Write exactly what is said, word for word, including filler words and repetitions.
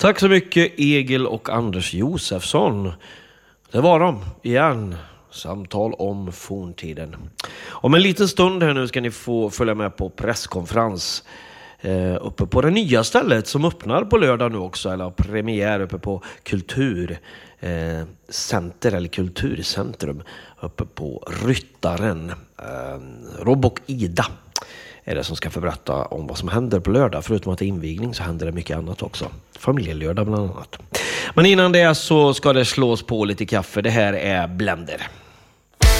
Tack så mycket Egil och Anders Josefsson. Det var de igen. Samtal om forntiden. Om en liten stund här nu ska ni få följa med på presskonferens eh, uppe på det nya stället som öppnar på lördag nu också, eller premiär uppe på kulturcenter eh, eller kulturcentrum uppe på Ryttaren. Eh, Rob och Ida är det som ska få berätta om vad som händer på lördag. Förutom att det är invigning så händer det mycket annat också. Familjelördag bland annat. Men innan det så ska det slås på lite kaffe. Det här är Blender.